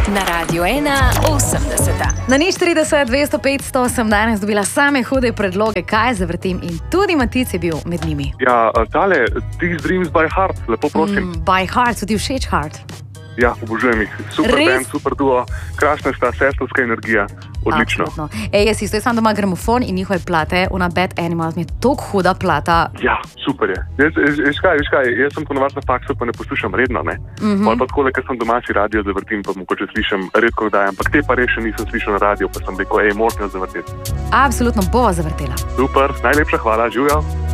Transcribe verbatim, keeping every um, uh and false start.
Na Radiu ena osemdeseta. Na nič štirideset, dvesto, petsto sem danes dobila same hude predloge, kaj zavrtim, in tudi Matic je bil med njimi. Ja, tale, These Dreams by Heart, lepo prosim. Mm, by Heart, so ti všeč Heart? Ja, obožujem jih. Super Res? band, super duo, krasna sta, sestrska energija, odlično. Absolutno. Ej, jaz isto, jaz sam doma gramofon in njihove plate, ona Bad Animals, mi je toliko huda plata. Ja, super je. Jaz, jaz, kaj, jaz, kaj, jaz sem ponovadi na faksu, pa ne poslušam redno, ne. Mhm. Pol pa takole, ker sem doma si radio zavrtim, pa mogoče slišam redko kdaj, ampak te pa res še nisem slišal na radio, pa sem rekel, ej, moram zavrteti. Absolutno bova zavrtela. Super, najlepša hvala, živjo.